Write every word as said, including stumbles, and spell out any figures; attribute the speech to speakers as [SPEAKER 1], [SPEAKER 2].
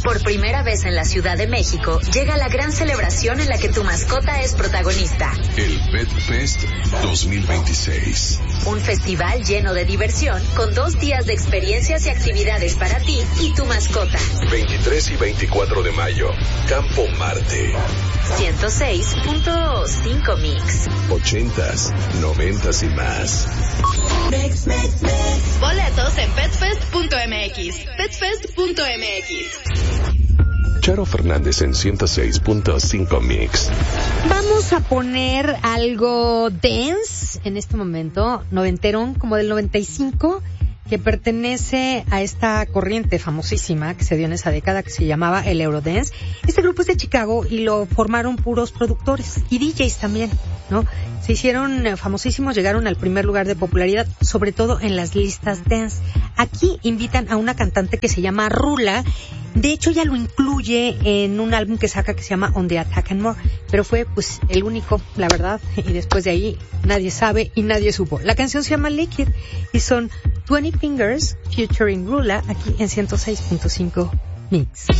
[SPEAKER 1] Por primera vez en la Ciudad de México, llega la gran celebración en la que tu mascota es protagonista.
[SPEAKER 2] El Pet Fest dos mil veintiséis.
[SPEAKER 1] Un festival lleno de diversión, con dos días de experiencias y actividades para ti y tu mascota.
[SPEAKER 2] veintitrés y veinticuatro de mayo, Campo Marte.
[SPEAKER 1] ciento seis punto cinco Mix.
[SPEAKER 2] Ochentas, noventas y más.
[SPEAKER 3] Mix, mix, mix.
[SPEAKER 4] Boletos en petfest punto mx. petfest punto mx.
[SPEAKER 2] Charo Fernández en ciento seis punto cinco Mix.
[SPEAKER 5] Vamos a poner algo dance en este momento, noventerón, como del noventa y cinco, que pertenece a esta corriente famosísima que se dio en esa década, que se llamaba el Eurodance. Este grupo es de Chicago y lo formaron puros productores y D Js también, ¿no? Se hicieron eh, famosísimos, llegaron al primer lugar de popularidad, sobre todo en las listas dance. Aquí invitan a una cantante que se llama Rula. De hecho, ya lo incluye en un álbum que saca que se llama On the Attack and More, pero fue pues el único, la verdad, y después de ahí nadie sabe y nadie supo. La canción se llama Liquid y son twenty Fingers featuring Rula aquí en ciento seis punto cinco Mix.